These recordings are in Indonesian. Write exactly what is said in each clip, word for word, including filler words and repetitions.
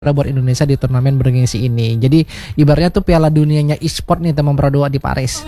buat Indonesia di turnamen bergengsi ini. Jadi ibaratnya tuh Piala Dunianya e-sport nih teman Pro dua di Paris.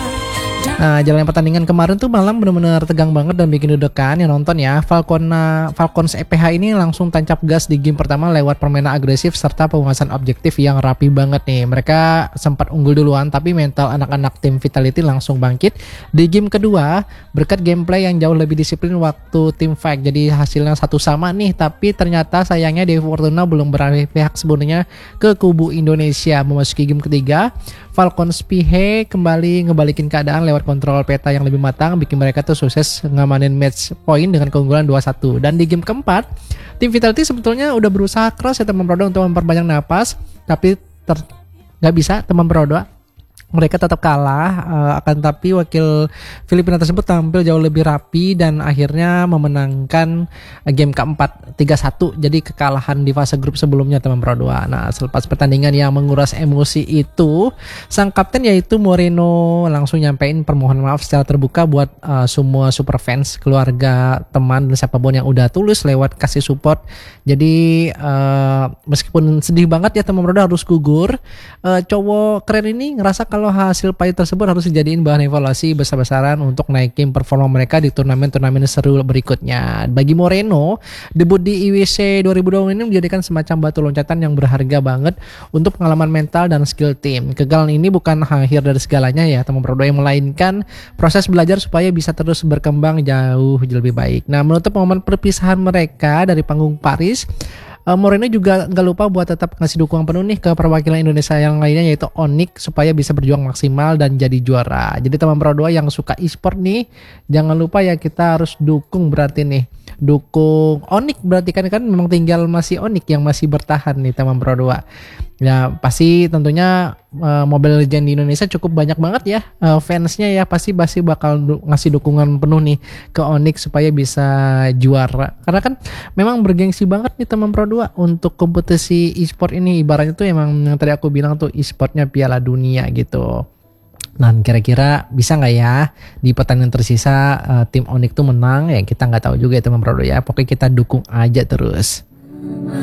Nah, jalannya pertandingan kemarin tuh malam benar-benar tegang banget dan bikin deg-degan ya nonton ya. Falcona Falcons E P H ini langsung tancap gas di game pertama lewat permainan agresif serta penguasaan objektif yang rapi banget nih. Mereka sempat unggul duluan tapi mental anak-anak tim Vitality langsung bangkit di game kedua berkat gameplay yang jauh lebih disiplin waktu tim fight. Jadi hasilnya satu sama nih, tapi ternyata sayangnya Dewi Fortuna belum beralih pihak sebenarnya ke kubu Indonesia. Memasuki game ketiga, Falcons P H kembali ngebalikin keadaan lewat kontrol peta yang lebih matang, bikin mereka tuh sukses ngamanin match point dengan keunggulan dua satu. Dan di game keempat, tim Vitality sebetulnya udah berusaha keras ya teman Pro dua untuk memperpanjang napas, tapi ter nggak bisa teman Pro dua. Mereka tetap kalah, uh, akan tapi wakil Filipina tersebut tampil jauh lebih rapi dan akhirnya memenangkan game keempat tiga satu. Jadi kekalahan di fase grup sebelumnya teman Pro dua. Nah, selepas pertandingan yang menguras emosi itu, sang kapten yaitu Moreno langsung nyampein permohonan maaf secara terbuka buat uh, semua super fans, keluarga, teman dan siapapun yang udah tulus lewat kasih support. Jadi uh, meskipun sedih banget ya teman Pro dua harus gugur, uh, cowok keren ini ngerasa kalau Kalau hasil pahit tersebut harus dijadiin bahan evaluasi besar-besaran untuk naikin performa mereka di turnamen-turnamen seru berikutnya. Bagi Moreno, debut di I W C dua ribu dua puluh ini menjadikan semacam batu loncatan yang berharga banget untuk pengalaman mental dan skill tim. Kegagalan ini bukan akhir dari segalanya ya teman Pro dua, yang melainkan proses belajar supaya bisa terus berkembang jauh lebih baik. Nah, menutup momen perpisahan mereka dari panggung Paris, Uh, Moreno juga nggak lupa buat tetap ngasih dukungan penuh nih ke perwakilan Indonesia yang lainnya yaitu Onyx supaya bisa berjuang maksimal dan jadi juara. Jadi teman Pro dua yang suka e-sport nih, jangan lupa ya kita harus dukung berarti nih. Dukung Onyx berarti kan kan memang tinggal masih Onyx yang masih bertahan nih teman Pro dua. Ya pasti tentunya uh, Mobile Legends di Indonesia cukup banyak banget ya uh, fansnya ya, pasti pasti bakal du- ngasih dukungan penuh nih ke Onyx supaya bisa juara. Karena kan memang bergengsi banget nih teman Pro dua untuk kompetisi e-sport ini, ibaratnya tuh emang yang tadi aku bilang tuh e-sportnya Piala Dunia gitu. Nah, kira-kira bisa nggak ya di pertandingan tersisa uh, tim Onyx tuh menang? Ya kita nggak tahu juga ya teman Pro dua ya. Pokoknya kita dukung aja terus.